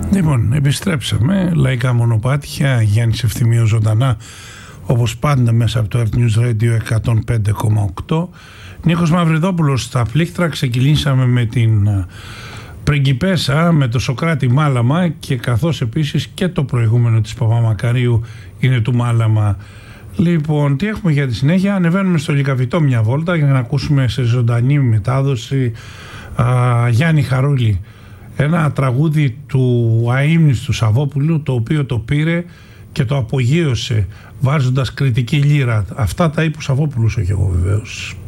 Λοιπόν, επιστρέψαμε. Λαϊκά μονοπάτια, Γιάννης Ευθυμίος ζωντανά, όπως πάντα μέσα από το Earth News Radio 105,8. Νίκος Μαυριδόπουλος στα πλήκτρα. Ξεκινήσαμε με την πριγκιπέσα, με το Σοκράτη Μάλαμα, και καθώς επίσης και το προηγούμενο της Παπαμακαρίου είναι του Μάλαμα. Λοιπόν, τι έχουμε για τη συνέχεια? Ανεβαίνουμε στο Λυκαβητό μια βόλτα για να ακούσουμε σε ζωντανή μετάδοση Γιάννη Χαρούλη, ένα τραγούδι του αείμνηστου Σαββόπουλου, το οποίο το πήρε και το απογείωσε βάζοντας κριτική λύρα. Αυτά τα είπε ο Σαββόπουλος, όχι εγώ βεβαίως.